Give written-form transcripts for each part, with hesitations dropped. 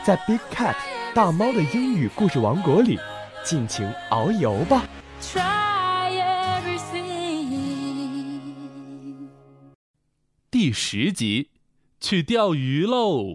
在 Big Cat 大猫的英语故事王国里尽情遨游吧。 第10集，去钓鱼喽！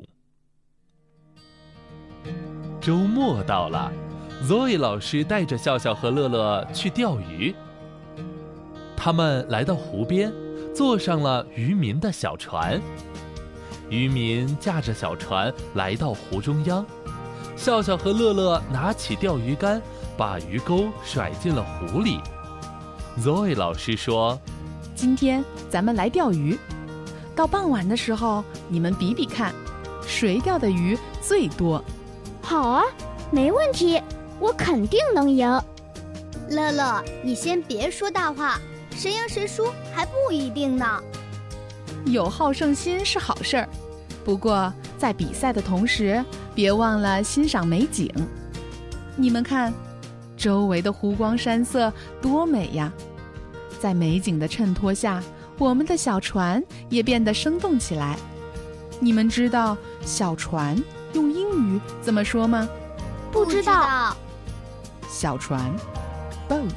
周末到了，Zoe 老师带着笑笑和乐乐去钓鱼。他们来到湖边，坐上了渔民的小船。渔民驾着小船来到湖中央，笑笑和乐乐拿起钓鱼竿，把鱼钩甩进了湖里。Zoe 老师说：“ 今天咱们来钓鱼，到傍晚的时候，你们比比看，谁钓的鱼最多。” 好啊，没问题，我肯定能赢。 乐乐，你先别说大话，谁赢谁输还不一定呢。 有好胜心是好事儿，不过在比赛的同时，别忘了欣赏美景。你们看，周围的湖光山色多美呀！在美景的衬托下，我们的小船也变得生动起来。你们知道小船用英语怎么说吗？ 不知道。 小船 boat。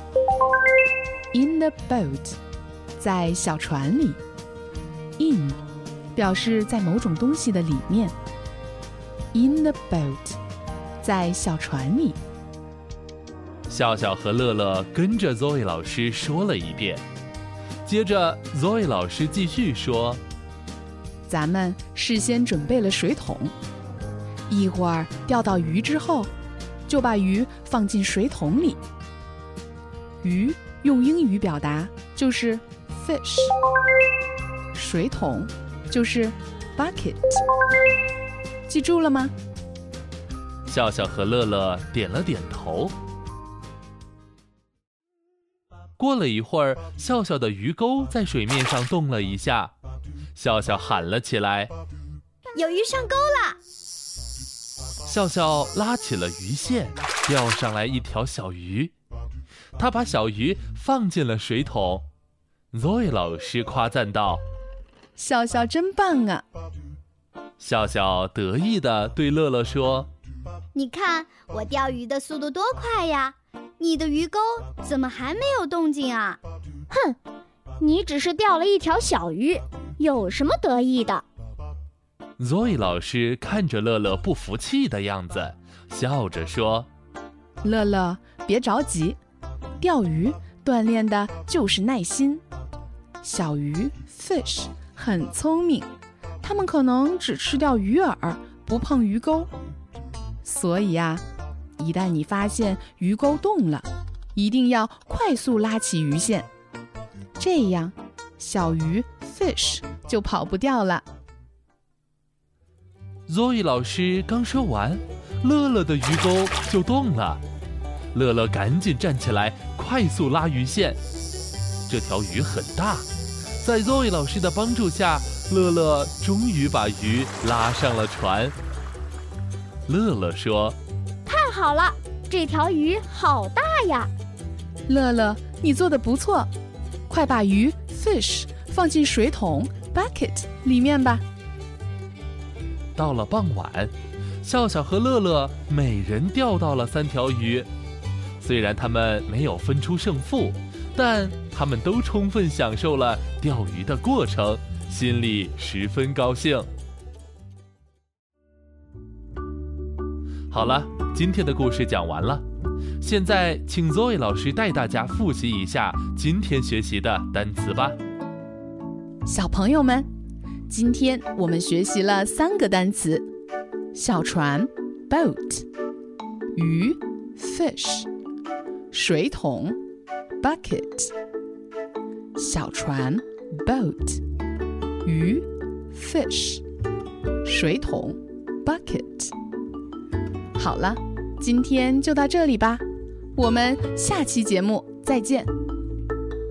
In the boat， 在小船里。In 表示在某种东西的里面。 In the boat， 在小船里。 笑笑和乐乐跟着 Zoe 老师说了一遍，接着 Zoe 老师继续说：“ 咱们事先准备了水桶，一会儿钓到鱼之后，就把鱼放进水桶里。鱼用英语表达就是 fish， 水桶就是 bucket， 记住了吗？” 笑笑和乐乐点了点头。过了一会儿，笑笑的鱼钩在水面上动了一下，笑笑喊了起来：“ 有鱼上钩了！” 笑笑拉起了鱼线，钓上来一条小鱼。他把小鱼放进了水桶。Zoe 老师夸赞道：“ 笑笑真棒啊！” 笑笑得意地对乐乐说：“ 你看我钓鱼的速度多快呀！你的鱼钩怎么还没有动静啊？” 哼，你只是钓了一条小鱼，有什么得意的？ Zoe 老师看着乐乐不服气的样子，笑着说：“ 乐乐，别着急，钓鱼锻炼的就是耐心。小鱼 fish 很聪明，它们可能只吃掉鱼饵，不碰鱼钩。所以啊，一旦你发现鱼钩动了，一定要快速拉起鱼线，这样小鱼 fish 就跑不掉了。” Zoe 老师刚说完，乐乐的鱼钩就动了。乐乐赶紧站起来，快速拉鱼线。这条鱼很大，在 Zoe 老师的帮助下，乐乐终于把鱼拉上了船。乐乐说：“ 太好了，这条鱼好大呀！” 乐乐，你做得不错，快把鱼 fish 放进水桶 bucket 里面吧。 到了傍晚，笑笑和乐乐每人钓到了3条鱼。虽然他们没有分出胜负，但他们都充分享受了钓鱼的过程，心里十分高兴。好了，今天的故事讲完了。现在请 Zoe 老师带大家复习一下今天学习的单词吧。 小朋友们，今天我们学习了3个单词：小船 boat， 鱼 fish， 水桶 bucket。小船 boat， 鱼 fish， 水桶 bucket。好了，今天就到这里吧，我们下期节目再见。